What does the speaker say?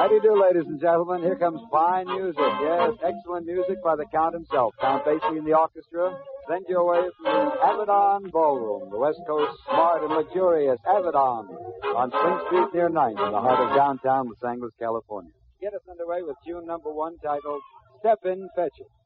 How do you do, ladies and gentlemen? Here comes fine music. Yes, excellent music by the Count himself. Count Basie and the orchestra send you away from the Avedon Ballroom, the West Coast smart and luxurious Avedon on Spring Street near 9th in the heart of downtown Los Angeles, California. Get us underway with tune number 1 titled Step In, Fetch It.